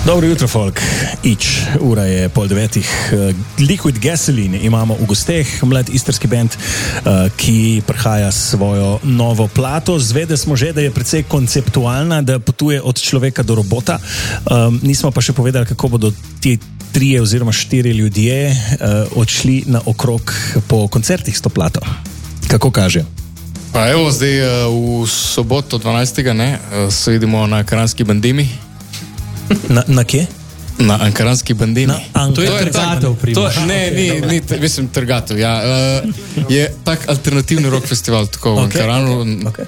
Dobro jutro, folk. Ura je 8:30. Liquid Gasoline imamo v gosteh, mlad istrski band, ki prihaja s svojo novo plato. Zvedeli smo že, da je precej konceptualna, da potuje od človeka do robota. Nismo pa še povedali, kako bodo ti 3 oziroma 4 ljudje odšli na okrog po koncertih s to plato. Kako kaže? Pa evo, zdaj v soboto 12. se vidimo na Ankaranski bandimi. Na kje? Na Ankaranski bandimi. To je trgatev, ni, mislim, trgatev, ja. Je tak alternativni rock festival, tako v Ankaranu.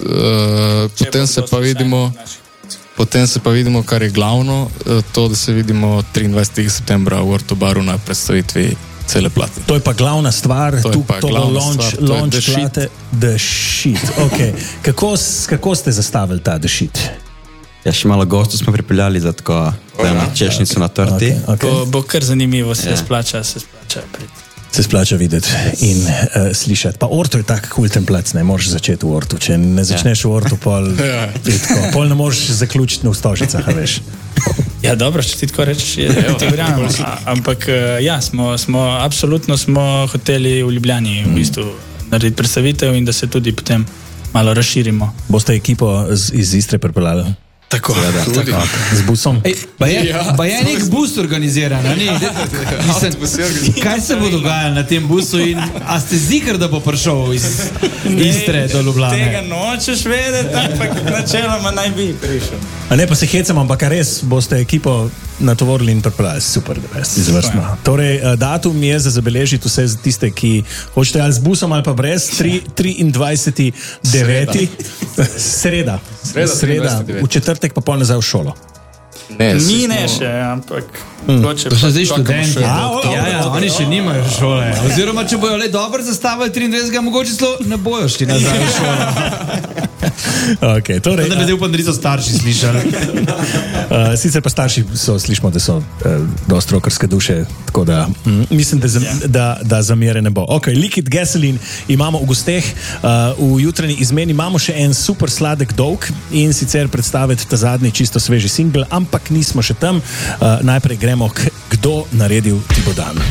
Potem se pa vidimo, kar je glavno, to, da se vidimo 23. septembra v Ortobaru na predstavitvi cele plate. To je pa glavna stvar, to bo launch plate, The Shit. Okay. Kako ste zastavili ta The Shit? Ja, še malo gostov smo pripeljali za tako češnjico na torti. Okay. Bo kar zanimivo, se splača priti. Se splača videti in slišati. Pa Orto je tak kulten plac, ne moreš začeti v Ortu. Če ne začneš v Ortu, pol ne moreš zaključiti na Stožicah, veš. Ja, dobro, če ti tako rečeš, ti verjamem. Ampak ja, absolutno smo hoteli v Ljubljani v bistvu narediti predstavitev in da se tudi potem malo razširimo. Boste ekipo iz Istre pripeljali? Tako, z busom. Pa je nek bus organiziran, ni? Kaj se bo dogajalo na tem busu in a ste zikr, da bo prišel iz Istre do Ljubljane? Tega nočeš vedeti, ampak načeloma naj bi prišel. A ne, pa se hecam, ampak res boste ekipo natovorili in pripeljali. Super, res, izvrstno. Torej, datum je za zabeležiti vse za tiste, ki hočete ali z busom ali pa brez, 23.9. Sreda. V četrtek pa pol nazaj v šolo. Mi ne še, ampak to so zdaj študenti. Ja, oni še nimajo šole. Oziroma, če bojo le dobro zastavili 23. mogoče celo ne bojo šli nazaj v šolo. Okay, torej, da bi zdaj upam, da niso starši slišali. Sicer pa starši slišimo, da so dosti rokerske duše, tako da mislim, da zamere ne bo. Ok, Liquid Gasoline imamo v gosteh, v jutranji izmeni imamo še en super sladek dolg in sicer predstaviti ta zadnji čisto sveži singl, ampak nismo še tam. Najprej gremo k Kdo naredil ti bo dan.